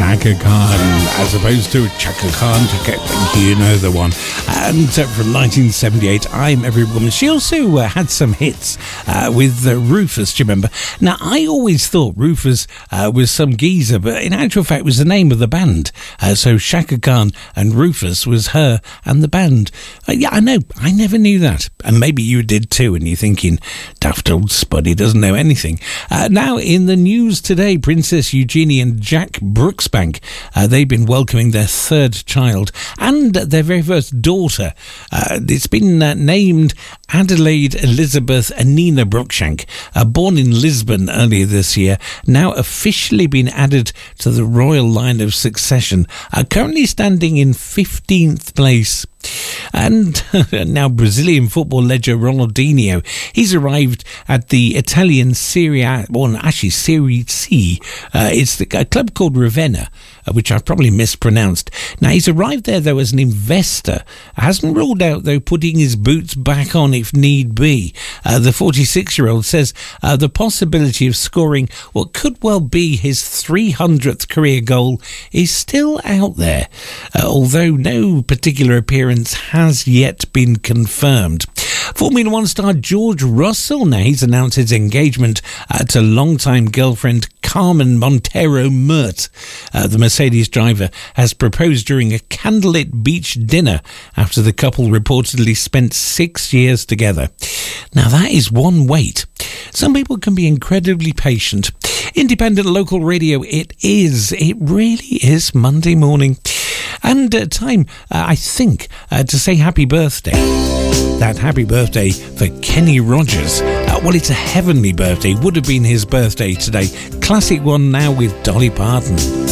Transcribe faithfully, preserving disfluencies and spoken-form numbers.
Chaka Khan, as opposed to Chaka Khan, Chaka, you know the one. And uh, from nineteen seventy-eight, I'm Every Woman. She also uh, had some hits uh, with uh, Rufus, do you remember? Now, I always thought Rufus uh, was some geezer, but in actual fact, it was the name of the band. Uh, so Chaka Khan and Rufus was her and the band. Uh, yeah, I know, I never knew that. And maybe you did too, and you're thinking, daft old spuddy doesn't know anything. Uh, now, in the news today, Princess Eugenie and Jack Brooksbank, uh, they've been welcoming their third child and their very first daughter. Uh, it's been uh, named Adelaide Elizabeth Anina Brookshank, uh, born in Lisbon earlier this year, now officially been added to the royal line of succession, uh, currently standing in fifteenth place. And now Brazilian football legend Ronaldinho, he's arrived at the Italian Serie A, well actually Serie C, uh, it's the, a club called Ravenna, uh, which I've probably mispronounced. Now he's arrived there though as an investor, hasn't ruled out though putting his boots back on if need be. Uh, the forty-six-year-old says uh, the possibility of scoring what could well be his three hundredth career goal is still out there, uh, although no particular appearance has yet been confirmed. Formula One star George Russell, now he's announced his engagement uh, to longtime girlfriend Carmen Montero Mert. Uh, the Mercedes driver has proposed during a candlelit beach dinner after the couple reportedly spent six years together. Now that is one wait. Some people can be incredibly patient. Independent local radio, it is. It really is Monday morning. And uh, time, uh, I think, uh, to say happy birthday. That happy birthday for Kenny Rogers. Uh, well, it's a heavenly birthday. Would have been his birthday today. Classic one now with Dolly Parton.